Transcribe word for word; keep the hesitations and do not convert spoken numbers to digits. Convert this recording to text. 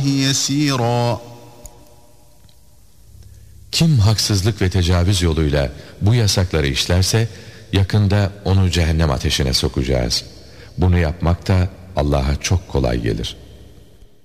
يسيرا. Kim haksızlık ve tecavüz yoluyla bu yasakları işlerse yakında onu cehennem ateşine sokacağız. Bunu yapmak da Allah'a çok kolay gelir.